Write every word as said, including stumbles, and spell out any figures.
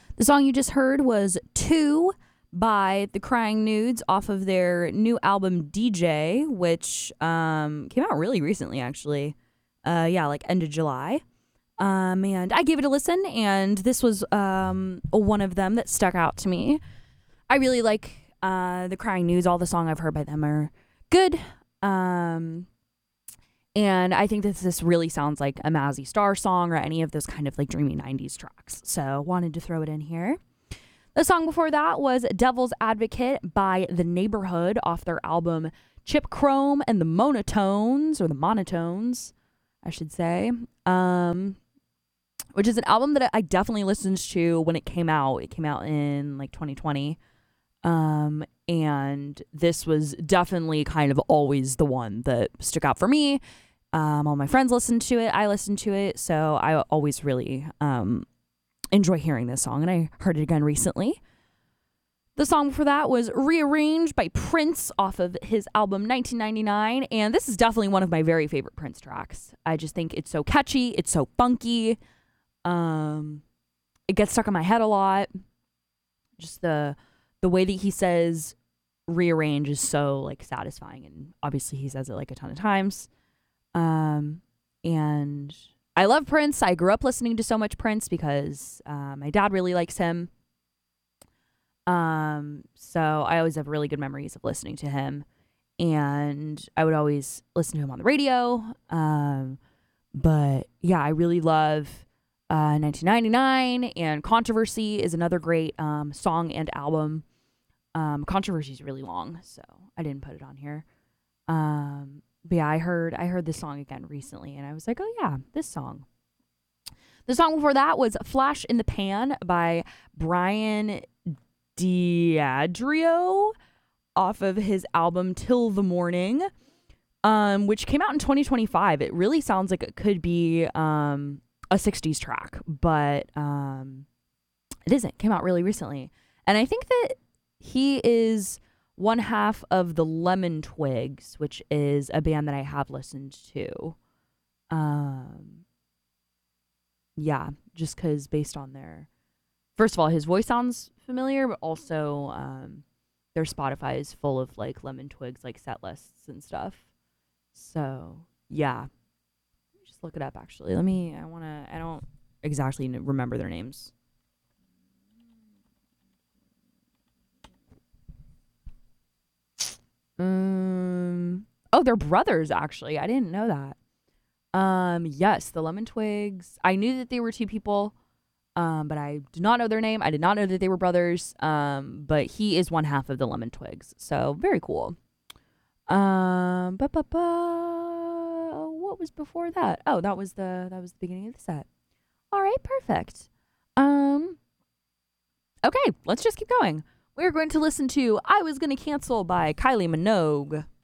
The song you just heard was Two by The Crying Nudes off of their new album D J, which um, came out really recently, actually. Uh, yeah, like end of July. Um, and I gave it a listen, and this was um, one of them that stuck out to me. I really like uh, The Crying Nudes. All the songs I've heard by them are good. Um, and I think that this really sounds like a Mazzy Star song or any of those kind of like dreamy nineties tracks. So wanted to throw it in here. The song before that was Devil's Advocate by The Neighborhood off their album Chip Chrome and the Monotones, or the Monotones, I should say. Um, which is an album that I definitely listened to when it came out. It came out in like twenty twenty. Um, and this was definitely kind of always the one that stuck out for me. Um, all my friends listened to it. I listened to it. So I always really um, enjoy hearing this song. And I heard it again recently. The song before that was Rearranged by Prince off of his album nineteen ninety-nine. And this is definitely one of my very favorite Prince tracks. I just think it's so catchy. It's so funky. Um, it gets stuck in my head a lot. Just the... The way that he says rearrange is so like satisfying, and obviously he says it like a ton of times. Um, and I love Prince. I grew up listening to so much Prince because uh, my dad really likes him. Um, so I always have really good memories of listening to him, and I would always listen to him on the radio. Um, but yeah, I really love uh, nineteen ninety-nine, and Controversy is another great um, song and album. Um, Controversy is really long, so I didn't put it on here. Um, but yeah, I heard I heard this song again recently, and I was like, oh yeah, this song. The song before that was Flash in the Pan by Brian D'Adrio off of his album Till the Morning, um, which came out in twenty twenty-five. It really sounds like it could be um, a sixties track, but um, it isn't. It came out really recently. And I think that he is one half of the Lemon Twigs, which is a band that I have listened to. Um, yeah, just because based on their... First of all, his voice sounds familiar, but also um, their Spotify is full of like Lemon Twigs, like set lists and stuff. So, yeah. Let me just look it up, actually. Let me... I want to... I don't exactly remember their names. Um. Oh, they're brothers, actually. I didn't know that. Um. Yes, the Lemon Twigs. I knew that they were two people, um, but I did not know their name. I did not know that they were brothers. Um. But he is one half of the Lemon Twigs, so very cool. Um. Ba ba ba. What was before that? Oh, that was the that was the beginning of the set. All right, perfect. Um. Okay, let's just keep going. We're going to listen to I Was Gonna Cancel by Kylie Minogue.